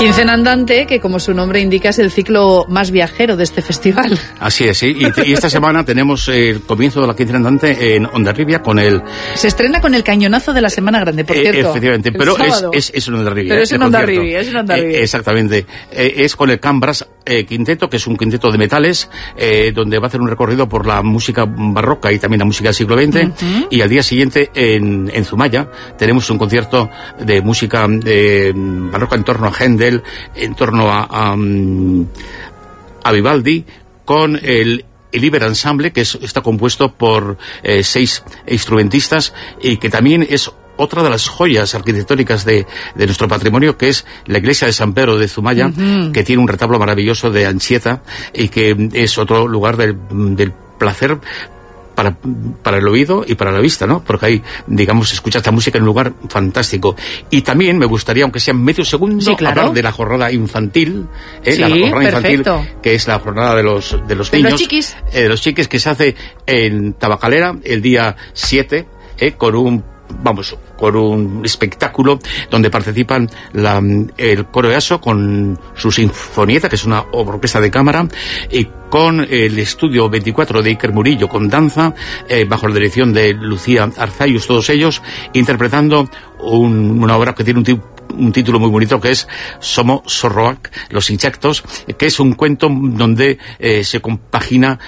Quincena andante, que como su nombre indica es el ciclo más viajero de este festival. Así es, sí. Y esta semana tenemos el comienzo de la quincena andante en Hondarribia con el... Se estrena con el cañonazo de la Semana Grande, por cierto. Efectivamente, pero es en Hondarribia. Pero es en Hondarribia, es en Hondarribia. Exactamente. Es con el Cambras Quinteto, que es un quinteto de metales, donde va a hacer un recorrido por la música barroca y también la música del siglo XX. Y al día siguiente, en Zumaya, tenemos un concierto de música barroca en torno a Händel, en torno a Vivaldi, con el Iber Ensemble, que está compuesto por 6 instrumentistas y que también es otra de las joyas arquitectónicas de nuestro patrimonio, que es la iglesia de San Pedro de Zumaya, que tiene un retablo maravilloso de Anchieta y que es otro lugar del placer para el oído y para la vista, ¿no? Porque ahí, digamos, se escucha esta música en un lugar fantástico. Y también me gustaría, aunque sea medio segundo, sí, claro, hablar de la jornada infantil, sí, la jornada perfecto. Infantil, que es la jornada de los niños. De los chiquis. De los chiquis, que se hace en Tabacalera el día 7, con un espectáculo donde participan el coro EASO con su sinfonieta, que es una orquesta de cámara, y con el estudio 24 de Iker Murillo con danza, bajo la dirección de Lucía Arzayus, todos ellos interpretando una obra que tiene un título muy bonito, que es Somo Sorroak, los insectos, que es un cuento donde se compagina,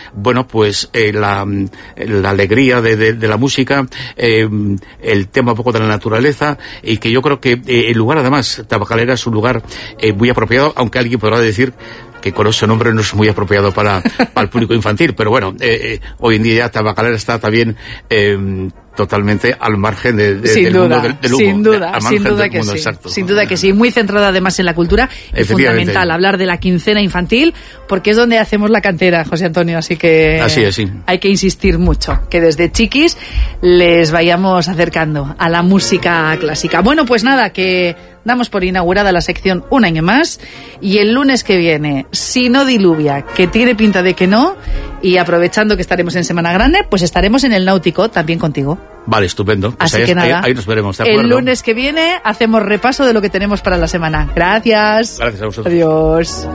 la alegría de la música, el tema un poco de la naturaleza, y que yo creo que el lugar, además, Tabacalera es un lugar muy apropiado, aunque alguien podrá decir que con ese nombre no es muy apropiado para el público infantil, pero bueno, hoy en día Tabacalera está también totalmente al margen del mundo del humo. Sin duda que sí. Exacto. Sin duda que sí. Muy centrada además en la cultura. Es fundamental hablar de la quincena infantil, porque es donde hacemos la cantera, José Antonio. Así que así es, sí. Hay que insistir mucho, que desde chiquis les vayamos acercando a la música clásica. Bueno, pues nada, que damos por inaugurada la sección un año más, y el lunes que viene, si no diluvia, que tiene pinta de que no, y aprovechando que estaremos en Semana Grande, pues estaremos en el Náutico también contigo. Vale, estupendo. Pues así que nada, ahí nos veremos, ¿de acuerdo? El lunes que viene hacemos repaso de lo que tenemos para la semana. Gracias. Gracias a vosotros. Adiós.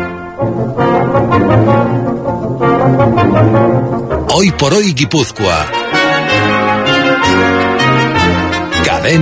Hoy por hoy Guipúzcoa.